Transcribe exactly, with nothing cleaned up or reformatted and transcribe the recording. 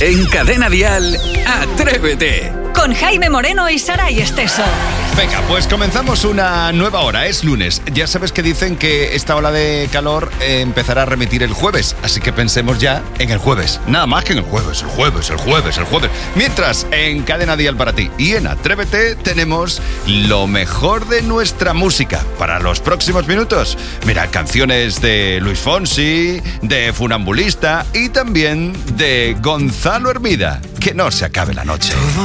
En Cadena Dial, Atrévete. Con Jaime Moreno y Saray Esteso. Venga, pues comenzamos una nueva hora, es lunes. Ya sabes que dicen que esta ola de calor eh, empezará a remitir el jueves, así que pensemos ya en el jueves. Nada más que en el jueves, el jueves, el jueves, el jueves. Mientras, en Cadena Dial para ti y en Atrévete tenemos lo mejor de nuestra música para los próximos minutos. Mira, canciones de Luis Fonsi, de Funambulista y también de Gonzalo Hermida. Que no se acabe la noche.